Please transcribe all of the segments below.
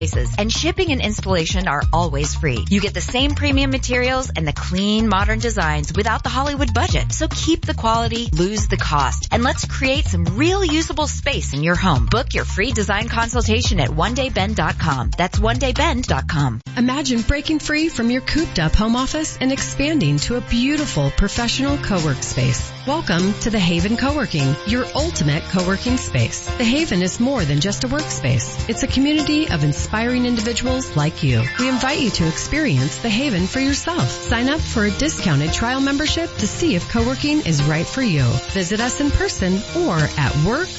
And shipping and installation are always free. You get the same premium materials and the clean, modern designs without the Hollywood budget. So keep the quality, lose the cost, and let's create some real usable space in your home. Book your free design consultation at onedaybend.com. That's onedaybend.com. Imagine breaking free from your cooped-up home office and expanding to a beautiful professional co-work space. Welcome to The Haven Co-working, your ultimate co-working space. The Haven is more than just a workspace. It's a community of inspiring individuals like you. We invite you to experience The Haven for yourself. Sign up for a discounted trial membership to see if co-working is right for you. Visit us in person or at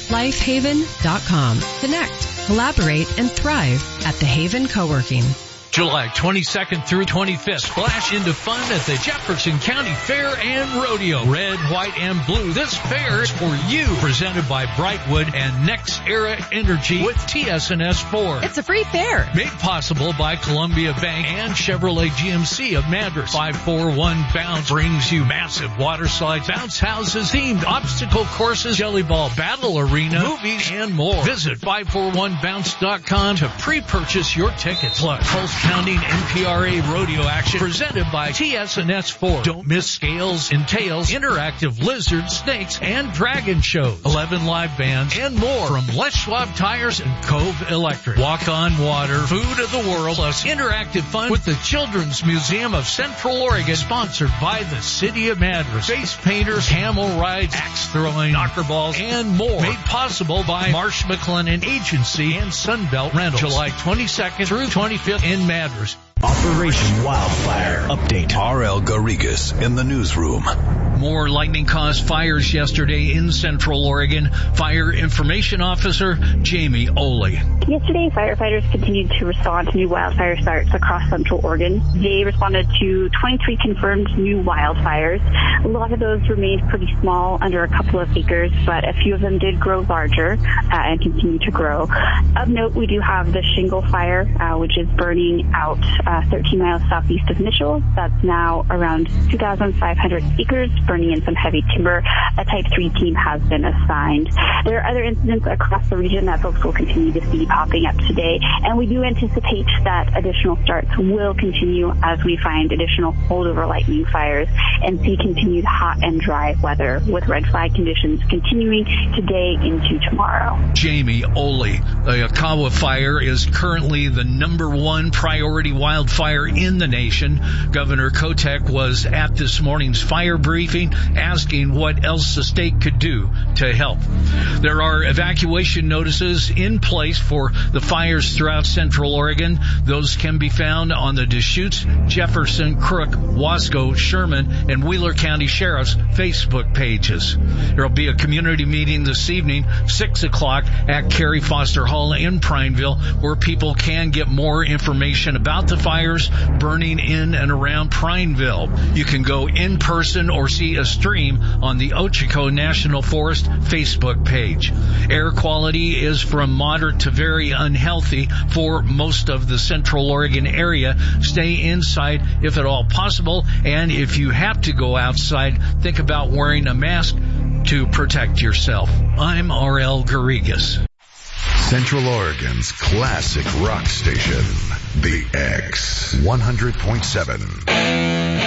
worklifehaven.com. Connect, collaborate, and thrive at The Haven Co-working. July 22nd through 25th. Splash into fun at the Jefferson County Fair and Rodeo. Red, white, and blue. This fair is for you. Presented by Brightwood and Next Era Energy with TS&S Ford. It's a free fair. Made possible by Columbia Bank and Chevrolet GMC of Madras. 541 Bounce brings you massive water slides, bounce houses, themed obstacle courses, jelly ball battle arena, movies, and more. Visit 541bounce.com to pre-purchase your tickets. Plus, Pulse Counting NPRA rodeo action presented by TS&S Ford. Don't miss Scales and Tails, interactive lizard, snakes, and dragon shows. 11 live bands and more from Les Schwab Tires and Cove Electric. Walk on water, food of the world, plus interactive fun with the Children's Museum of Central Oregon, sponsored by the City of Madras. Face painters, camel rides, axe throwing, knocker balls, and more. Made possible by Marsh McLennan Agency and Sunbelt Rentals. July 22nd through 25th in Madras. Operation Wildfire Update. R.L. Garrigues in the newsroom. More lightning-caused fires yesterday in Central Oregon. Fire Information Officer Jamie Oley. Yesterday, firefighters continued to respond to new wildfire starts across Central Oregon. They responded to 23 confirmed new wildfires. A lot of those remained pretty small, under a couple of acres, but a few of them did grow larger and continue to grow. Of note, we do have the Shingle Fire, which is burning out 13 miles southeast of Mitchell. That's now around 2,500 acres, burning in some heavy timber. A Type 3 team has been assigned. There are other incidents across the region that folks will continue to see popping up today, and we do anticipate that additional starts will continue as we find additional holdover lightning fires and see continued hot and dry weather, with red flag conditions continuing today into tomorrow. Jamie Oley. The Akawa fire is currently the #1 priority wildfire in the nation. Governor Kotek was at this morning's fire briefing asking what else the state could do to help. There are evacuation notices in place for the fires throughout Central Oregon. Those can be found on the Deschutes, Jefferson, Crook, Wasco, Sherman, and Wheeler County Sheriff's Facebook pages. There will be a community meeting this evening, 6 o'clock, at Carrie Foster Hall in Prineville, where people can get more information about the fires burning in and around Prineville. You can go in person or see a stream on the Ochoco National Forest Facebook page. Air quality is from moderate to very unhealthy for most of the Central Oregon area. Stay inside if at all possible, and if you have to go outside, think about wearing a mask to protect yourself. I'm R.L. Garrigues. Central Oregon's classic rock station, The X 100.7.